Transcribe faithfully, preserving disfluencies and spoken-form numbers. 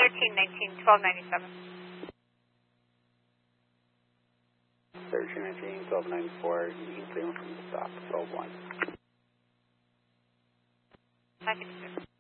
thirteen nineteen, twelve ninety-seven. thirteen nineteen, twelve ninety-four, Union Cleveland from the stop, twelve one. Package two.